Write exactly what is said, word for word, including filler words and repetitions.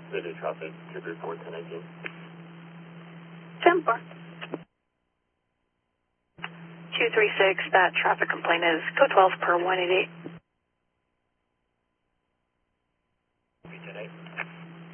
Video traffic, two three four, ten nineteen. ten four. two three six, that traffic complaint is code twelve per one eighty-eight.